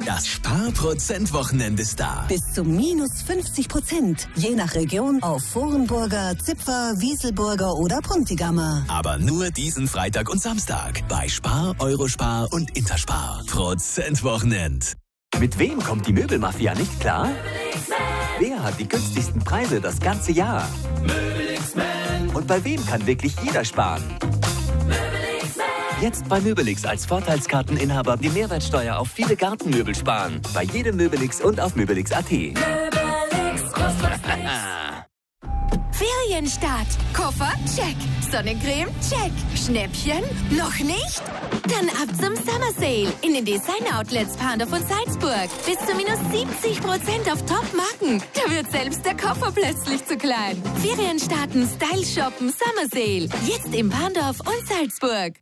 Das Sparprozent-Wochenende ist da. Bis zu minus 50%, je nach Region auf Vorenburger, Zipfer, Wieselburger oder Puntigammer. Aber nur diesen Freitag und Samstag bei Spar, Eurospar und Interspar. Prozent-Wochenend. Mit wem kommt die Möbelmafia nicht klar? Wer hat die günstigsten Preise das ganze Jahr? Und bei wem kann wirklich jeder sparen? Jetzt bei Möbelix als Vorteilskarteninhaber die Mehrwertsteuer auf viele Gartenmöbel sparen. Bei jedem Möbelix und auf Möbelix.at. Ferienstart. Koffer? Check. Sonnencreme? Check. Schnäppchen? Noch nicht? Dann ab zum Summer Sale in den Design-Outlets Pandorf und Salzburg. Bis zu minus 70% auf Top-Marken. Da wird selbst der Koffer plötzlich zu klein. Ferienstarten, Style shoppen, Summer Sale. Jetzt in Pandorf und Salzburg.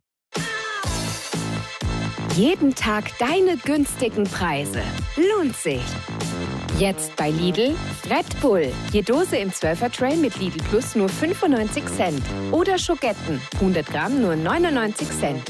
Jeden Tag deine günstigen Preise. Lohnt sich. Jetzt bei Lidl Red Bull. Je Dose im 12er-Tray mit Lidl Plus nur 95 Cent. Oder Schogetten, 100 Gramm nur 99 Cent.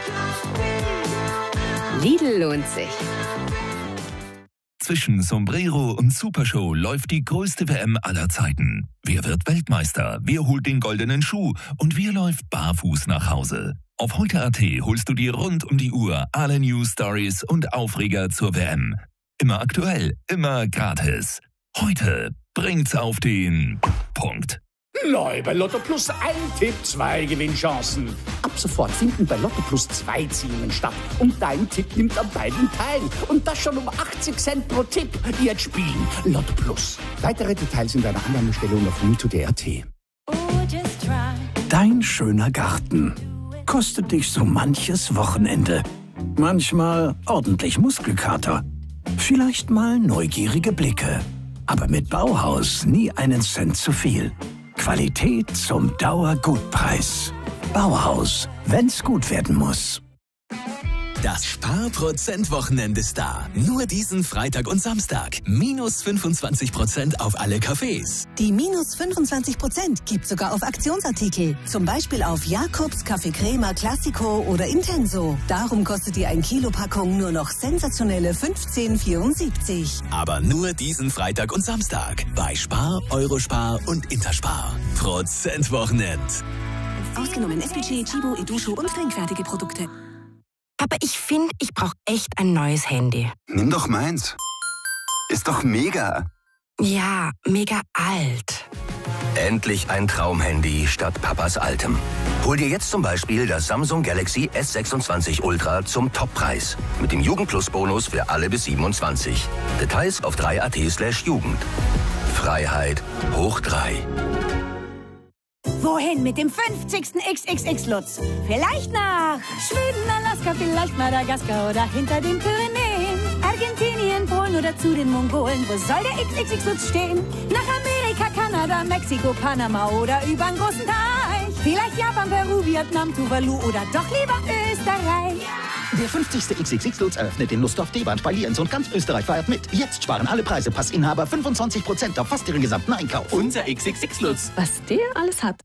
Lidl lohnt sich. Zwischen Sombrero und Supershow läuft die größte WM aller Zeiten. Wer wird Weltmeister? Wer holt den goldenen Schuh? Und wer läuft barfuß nach Hause? Auf heute.at holst du dir rund um die Uhr alle News, Stories und Aufreger zur WM. Immer aktuell, immer gratis. Heute bringt's auf den Punkt. Neu bei Lotto Plus ein Tipp, 2 Gewinnchancen. Ab sofort finden bei Lotto Plus 2 Ziehungen statt. Und dein Tipp nimmt an beiden teil. Und das schon um 80 Cent pro Tipp. Jetzt spielen Lotto Plus. Weitere Details in deiner Annahmestelle und auf wintoday.at. Dein schöner Garten kostet dich so manches Wochenende. Manchmal ordentlich Muskelkater. Vielleicht mal neugierige Blicke. Aber mit Bauhaus nie einen Cent zu viel. Qualität zum Dauergutpreis. Bauhaus, wenn's gut werden muss. Das Sparprozent-Wochenende ist da. Nur diesen Freitag und Samstag. Minus 25% auf alle Cafés. Die minus 25% gibt sogar auf Aktionsartikel. Zum Beispiel auf Jakobs, Kaffee Crema, Classico oder Intenso. Darum kostet die 1 Kilo Packung nur noch sensationelle 15,74. Aber nur diesen Freitag und Samstag. Bei Spar, Eurospar und Interspar. Prozent-Wochenend. Ausgenommen SPG, Chibo, Edusho und trinkfertige Produkte. Aber ich finde, ich brauche echt ein neues Handy. Nimm doch meins. Ist doch mega. Ja, mega alt. Endlich ein Traumhandy statt Papas altem. Hol dir jetzt zum Beispiel das Samsung Galaxy S26 Ultra zum Toppreis. Mit dem Jugendplus-Bonus für alle bis 27. Details auf 3.at/Jugend. Freiheit hoch 3. Wohin mit dem 50. XXX-Lutz? Vielleicht nach Schweden, Alaska, vielleicht Madagaskar oder hinter den Pyrenäen. Argentinien, Polen oder zu den Mongolen. Wo soll der XXX-Lutz stehen? Nach Amerika, Kanada, Mexiko, Panama oder übern großen Teich. Vielleicht Japan, Peru, Vietnam, Tuvalu oder doch lieber Österreich. Der 50. XXX-Lutz eröffnet in Lustdorf-Deband bei Lienz und ganz Österreich feiert mit. Jetzt sparen alle Preise Passinhaber 25% auf fast ihren gesamten Einkauf. Unser XXX-Lutz. Was der alles hat.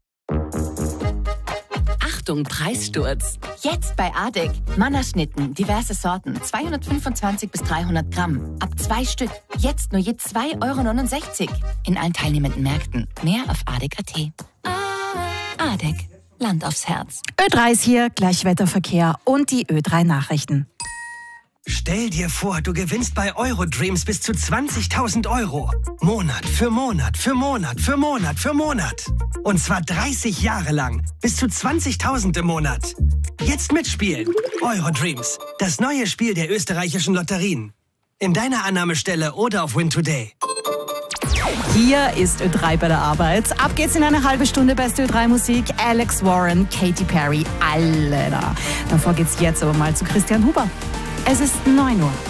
Achtung, Preissturz. Jetzt bei ADEC. Mannerschnitten, diverse Sorten, 225 bis 300 Gramm. Ab 2 Stück. Jetzt nur je 2,69 € in allen teilnehmenden Märkten. Mehr auf ADEC.at. ADEC. Land aufs Herz. Ö3 ist hier, Gleichwetterverkehr und die Ö3 Nachrichten. Stell dir vor, du gewinnst bei Eurodreams bis zu 20.000 €. Monat für Monat für Monat für Monat für Monat. Und zwar 30 Jahre lang. Bis zu 20.000 im Monat. Jetzt mitspielen. Eurodreams. Das neue Spiel der österreichischen Lotterien. In deiner Annahmestelle oder auf WinToday. Hier ist Ö3 bei der Arbeit. Ab geht's in eine halbe Stunde beste Ö3 Musik. Alex Warren, Katy Perry, alle da. Davor geht's jetzt aber mal zu Christian Huber. Es ist 9 Uhr.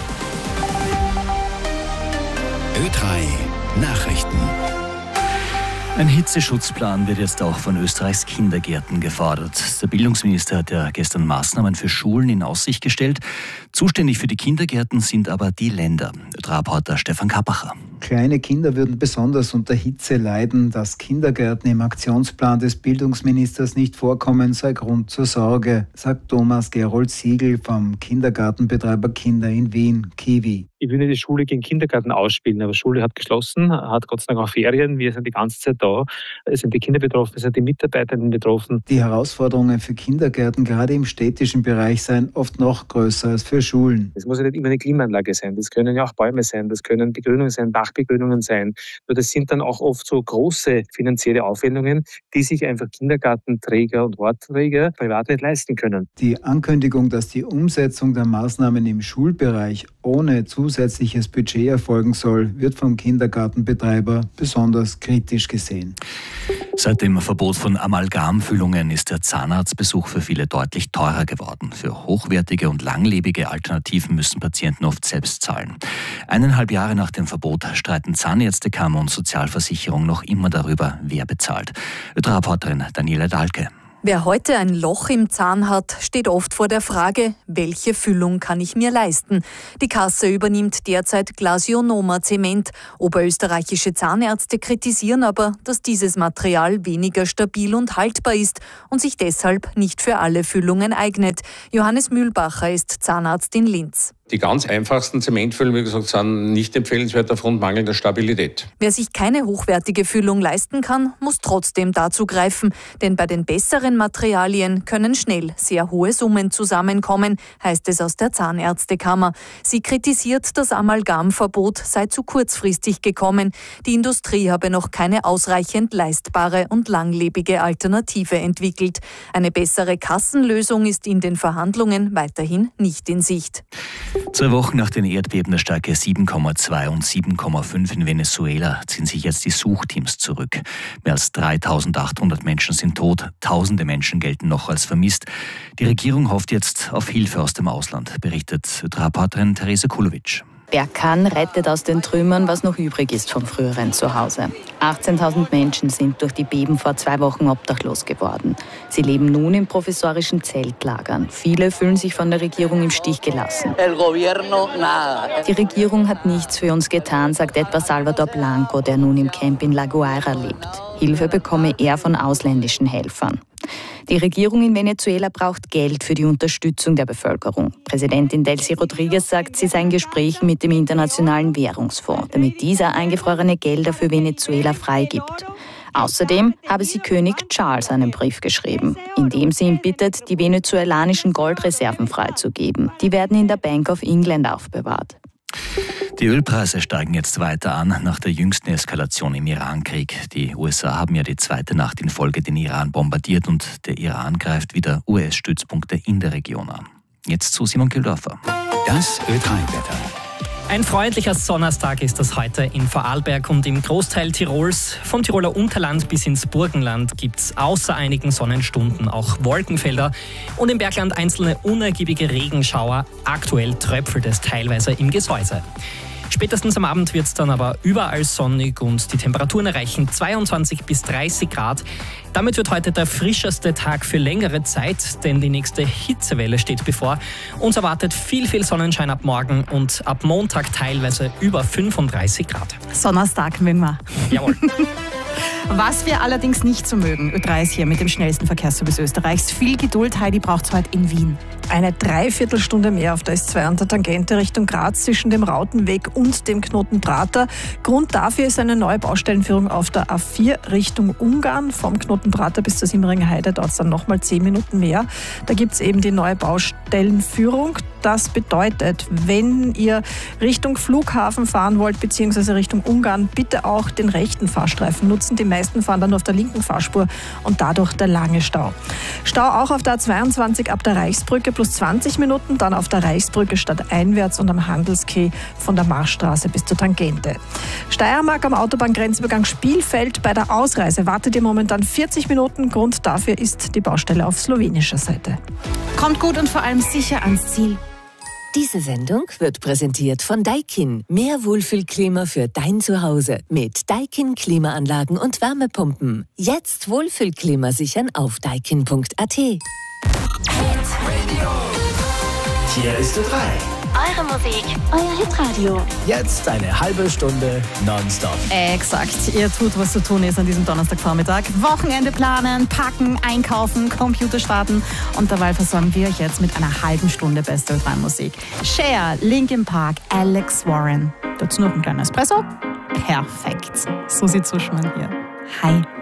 Ö3 Nachrichten. Ein Hitzeschutzplan wird jetzt auch von Österreichs Kindergärten gefordert. Der Bildungsminister hat ja gestern Maßnahmen für Schulen in Aussicht gestellt. Zuständig für die Kindergärten sind aber die Länder. Ö3-Reporter Stefan Kappacher. Kleine Kinder würden besonders unter Hitze leiden. Dass Kindergärten im Aktionsplan des Bildungsministers nicht vorkommen, sei Grund zur Sorge, sagt Thomas Gerold Siegel vom Kindergartenbetreiber Kinder in Wien, Kiwi. Ich will nicht die Schule gegen Kindergarten ausspielen, aber Schule hat geschlossen, hat Gott sei Dank auch Ferien. Wir sind die ganze Zeit da. Es sind die Kinder betroffen, es sind die Mitarbeitenden betroffen. Die Herausforderungen für Kindergärten, gerade im städtischen Bereich, seien oft noch größer als für Schulen. Es muss ja nicht immer eine Klimaanlage sein. Das können ja auch Bäume sein, das können Begrünungen sein, Dachbegrünungen sein. Nur das sind dann auch oft so große finanzielle Aufwendungen, die sich einfach Kindergartenträger und Hortträger privat nicht leisten können. Die Ankündigung, dass die Umsetzung der Maßnahmen im Schulbereich ohne zusätzliches Budget erfolgen soll, wird vom Kindergartenbetreiber besonders kritisch gesehen. Seit dem Verbot von Amalgamfüllungen ist der Zahnarztbesuch für viele deutlich teurer geworden. Für hochwertige und langlebige Alternativen müssen Patienten oft selbst zahlen. 1,5 Jahre nach dem Verbot streiten Zahnärztekammer und Sozialversicherung noch immer darüber, wer bezahlt. Reporterin Daniela Dahlke. Wer heute ein Loch im Zahn hat, steht oft vor der Frage, welche Füllung kann ich mir leisten? Die Kasse übernimmt derzeit Glasionoma Zement. Oberösterreichische Zahnärzte kritisieren aber, dass dieses Material weniger stabil und haltbar ist und sich deshalb nicht für alle Füllungen eignet. Johannes Mühlbacher ist Zahnarzt in Linz. Die ganz einfachsten Zementfüllungen, wie gesagt, sind nicht empfehlenswert aufgrund mangelnder Stabilität. Wer sich keine hochwertige Füllung leisten kann, muss trotzdem dazu greifen. Denn bei den besseren Materialien können schnell sehr hohe Summen zusammenkommen, heißt es aus der Zahnärztekammer. Sie kritisiert, das Amalgamverbot sei zu kurzfristig gekommen. Die Industrie habe noch keine ausreichend leistbare und langlebige Alternative entwickelt. Eine bessere Kassenlösung ist in den Verhandlungen weiterhin nicht in Sicht. 2 Wochen nach den Erdbeben der Stärke 7,2 und 7,5 in Venezuela ziehen sich jetzt die Suchteams zurück. Mehr als 3.800 Menschen sind tot, tausende Menschen gelten noch als vermisst. Die Regierung hofft jetzt auf Hilfe aus dem Ausland, berichtet Reporterin Therese Kulovic. Wer kann, rettet aus den Trümmern, was noch übrig ist vom früheren Zuhause. 18.000 Menschen sind durch die Beben vor 2 Wochen obdachlos geworden. Sie leben nun in provisorischen Zeltlagern. Viele fühlen sich von der Regierung im Stich gelassen. Die Regierung hat nichts für uns getan, sagt etwa Salvador Blanco, der nun im Camp in La Guaira lebt. Hilfe bekomme er von ausländischen Helfern. Die Regierung in Venezuela braucht Geld für die Unterstützung der Bevölkerung. Präsidentin Delcy Rodriguez sagt, sie sei in Gesprächen mit dem Internationalen Währungsfonds, damit dieser eingefrorene Gelder für Venezuela freigibt. Außerdem habe sie König Charles einen Brief geschrieben, in dem sie ihn bittet, die venezuelanischen Goldreserven freizugeben. Die werden in der Bank of England aufbewahrt. Die Ölpreise steigen jetzt weiter an nach der jüngsten Eskalation im Irankrieg. Die USA haben ja die 2. Nacht in Folge den Iran bombardiert und der Iran greift wieder US-Stützpunkte in der Region an. Jetzt zu Simon Kildorfer. Das Ö3-Wetter. Ein freundlicher Sonntag ist das heute in Vorarlberg und im Großteil Tirols. Vom Tiroler Unterland bis ins Burgenland gibt es außer einigen Sonnenstunden auch Wolkenfelder und im Bergland einzelne unergiebige Regenschauer. Aktuell tröpfelt es teilweise im Gesäuse. Spätestens am Abend wird es dann aber überall sonnig und die Temperaturen erreichen 22 bis 30 Grad. Damit wird heute der frischeste Tag für längere Zeit, denn die nächste Hitzewelle steht bevor. Uns erwartet viel Sonnenschein ab morgen und ab Montag teilweise über 35 Grad. Donnerstag mögen wir. Jawohl. Was wir allerdings nicht so mögen, Ö3 ist hier mit dem schnellsten Verkehrsservice Österreichs. Viel Geduld, Heidi braucht es heute in Wien. Eine Dreiviertelstunde mehr auf der S2 an der Tangente Richtung Graz zwischen dem Rautenweg und dem Knoten Prater. Grund dafür ist eine neue Baustellenführung auf der A4 Richtung Ungarn. Vom Knoten Prater bis zur Simmeringer Heide dauert es dann nochmal 10 Minuten mehr. Da gibt es eben die neue Baustellenführung. Das bedeutet, wenn ihr Richtung Flughafen fahren wollt, beziehungsweise Richtung Ungarn, bitte auch den rechten Fahrstreifen nutzen. Die meisten fahren dann nur auf der linken Fahrspur und dadurch der lange Stau. Stau auch auf der A22 ab der Reichsbrücke plus 20 Minuten, dann auf der Reichsbrücke stadteinwärts und am Handelskeh von der Marschstraße bis zur Tangente. Steiermark am Autobahngrenzübergang Spielfeld bei der Ausreise wartet ihr momentan 40 Minuten. Grund dafür ist die Baustelle auf slowenischer Seite. Kommt gut und vor allem sicher ans Ziel. Diese Sendung wird präsentiert von Daikin. Mehr Wohlfühlklima für dein Zuhause mit Daikin Klimaanlagen und Wärmepumpen. Jetzt Wohlfühlklima sichern auf daikin.at. Hier ist Ö3. Eure Musik, euer Hitradio. Jetzt eine halbe Stunde nonstop. Exakt. Ihr tut, was zu tun ist an diesem Donnerstagvormittag. Wochenende planen, packen, einkaufen, Computer starten. Und dabei versorgen wir euch jetzt mit einer halben Stunde beste Ö3-Musik. Cher, Linkin Park, Alex Warren. Dazu noch ein kleiner Espresso. Perfekt. Susi Zuschmann hier. Hi.